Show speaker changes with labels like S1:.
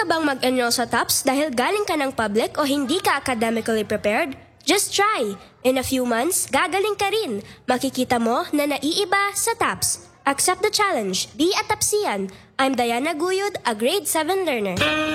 S1: ka bang mag-enroll sa TOPS dahil galing ka ng public o hindi ka academically prepared? Just try! In a few months, gagaling ka rin. Makikita mo na naiiba sa TOPS. Accept the challenge. Be a TOPSian. I'm Diana Guyod, a grade 7 learner.